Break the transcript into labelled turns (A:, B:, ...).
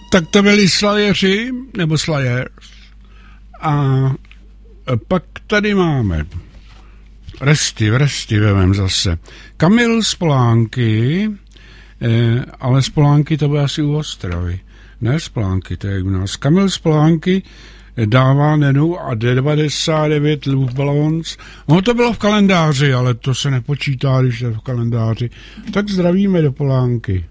A: Tak to byli Slayeři, nebo Slayers. A pak tady máme Resty vemem zase. Kamil z Polánky, ale z Polánky to bude asi u Ostravy. Ne z Polánky, to je u nás. Kamil z Polánky dává Nenu a 99 Love Balloons. No to bylo v kalendáři, ale to se nepočítá, když je v kalendáři. Tak zdravíme do Polánky.